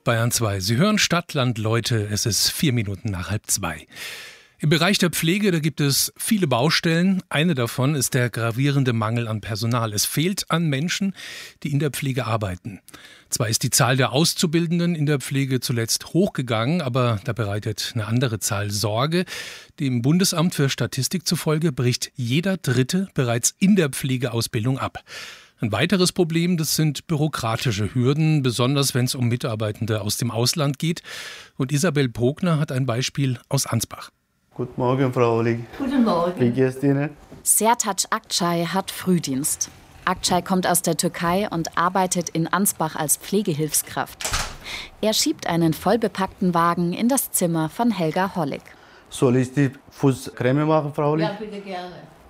Bayern 2. Sie hören Stadt, Land, Leute. Es ist 4 Minuten nach 1:30. Im Bereich der Pflege, da gibt es viele Baustellen. Eine davon ist der gravierende Mangel an Personal. Es fehlt an Menschen, die in der Pflege arbeiten. Zwar ist die Zahl der Auszubildenden in der Pflege zuletzt hochgegangen, aber da bereitet eine andere Zahl Sorge. Dem Bundesamt für Statistik zufolge bricht jeder Dritte bereits in der Pflegeausbildung ab. Ein weiteres Problem, das sind bürokratische Hürden, besonders wenn es um Mitarbeitende aus dem Ausland geht. Und Isabel Brogner hat ein Beispiel aus Ansbach. Guten Morgen, Frau Olig. Guten Morgen. Wie geht's Ihnen? Sertaç Akçay hat Frühdienst. Akçay kommt aus der Türkei und arbeitet in Ansbach als Pflegehilfskraft. Er schiebt einen vollbepackten Wagen in das Zimmer von Helga Hollig. Soll ich die Fußcreme machen, Frau Olig? Ja, bitte gerne.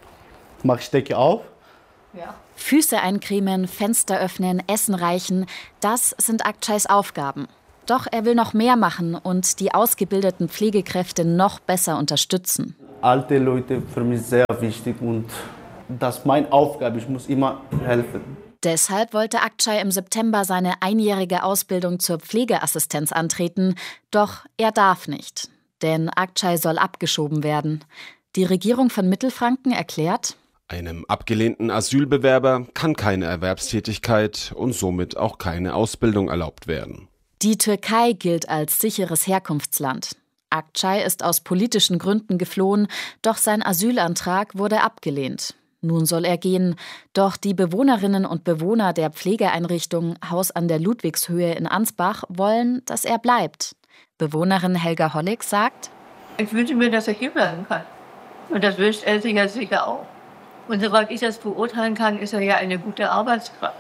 Mach ich Decke auf? Ja. Füße eincremen, Fenster öffnen, Essen reichen, das sind Akçays Aufgaben. Doch er will noch mehr machen und die ausgebildeten Pflegekräfte noch besser unterstützen. Alte Leute für mich sehr wichtig und das ist meine Aufgabe. Ich muss immer helfen. Deshalb wollte Akçay im September seine einjährige Ausbildung zur Pflegeassistenz antreten. Doch er darf nicht, denn Akçay soll abgeschoben werden. Die Regierung von Mittelfranken erklärt: Einem abgelehnten Asylbewerber kann keine Erwerbstätigkeit und somit auch keine Ausbildung erlaubt werden. Die Türkei gilt als sicheres Herkunftsland. Akçay ist aus politischen Gründen geflohen, doch sein Asylantrag wurde abgelehnt. Nun soll er gehen, doch die Bewohnerinnen und Bewohner der Pflegeeinrichtung Haus an der Ludwigshöhe in Ansbach wollen, dass er bleibt. Bewohnerin Helga Hollig sagt: Ich wünsche mir, dass er hier bleiben kann. Und das wünscht er sich ja sicher auch. Und soweit ich das beurteilen kann, ist er ja eine gute Arbeitskraft.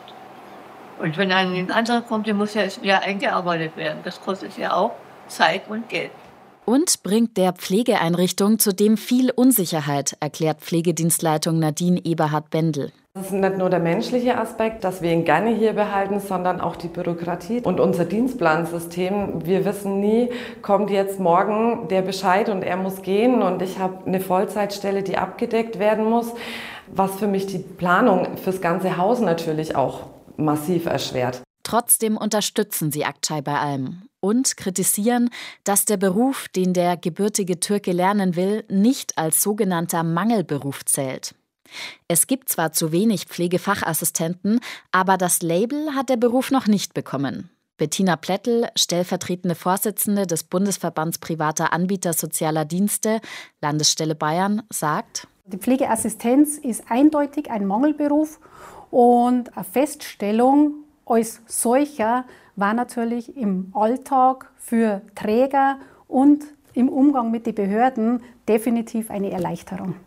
Und wenn ein Antrag kommt, dann muss ja es wieder eingearbeitet werden. Das kostet ja auch Zeit und Geld. Und bringt der Pflegeeinrichtung zudem viel Unsicherheit, erklärt Pflegedienstleitung Nadine Eberhard-Bendel. Das ist nicht nur der menschliche Aspekt, dass wir ihn gerne hier behalten, sondern auch die Bürokratie und unser Dienstplansystem. Wir wissen nie, kommt jetzt morgen der Bescheid und er muss gehen und ich habe eine Vollzeitstelle, die abgedeckt werden muss, was für mich die Planung fürs ganze Haus natürlich auch massiv erschwert. Trotzdem unterstützen sie Akçay bei allem und kritisieren, dass der Beruf, den der gebürtige Türke lernen will, nicht als sogenannter Mangelberuf zählt. Es gibt zwar zu wenig Pflegefachassistenten, aber das Label hat der Beruf noch nicht bekommen. Bettina Plättl, stellvertretende Vorsitzende des Bundesverbands privater Anbieter sozialer Dienste, Landesstelle Bayern, sagt: Die Pflegeassistenz ist eindeutig ein Mangelberuf und eine Feststellung als solcher war natürlich im Alltag für Träger und im Umgang mit den Behörden definitiv eine Erleichterung.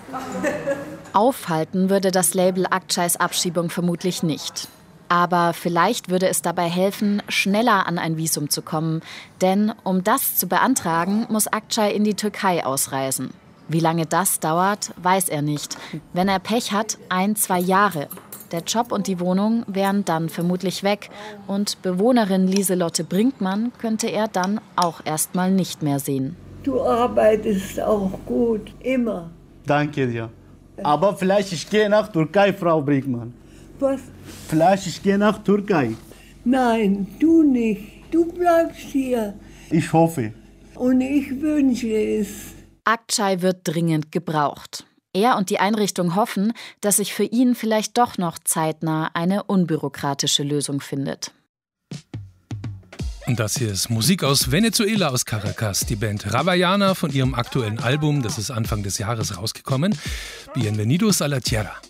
Aufhalten würde das Label Akçays Abschiebung vermutlich nicht. Aber vielleicht würde es dabei helfen, schneller an ein Visum zu kommen. Denn um das zu beantragen, muss Akçay in die Türkei ausreisen. Wie lange das dauert, weiß er nicht. Wenn er Pech hat, 1-2 Jahre. Der Job und die Wohnung wären dann vermutlich weg. Und Bewohnerin Lieselotte Brinkmann könnte er dann auch erstmal nicht mehr sehen. Du arbeitest auch gut, immer. Danke dir. Aber vielleicht ich gehe nach Türkei, Frau Brinkmann. Was? Vielleicht ich gehe nach Türkei. Nein, du nicht. Du bleibst hier. Ich hoffe. Und ich wünsche es. Akçay wird dringend gebraucht. Er und die Einrichtung hoffen, dass sich für ihn vielleicht doch noch zeitnah eine unbürokratische Lösung findet. Und das hier ist Musik aus Venezuela, aus Caracas. Die Band Ravaiana von ihrem aktuellen Album, das ist Anfang des Jahres rausgekommen. Bienvenidos a la Tierra.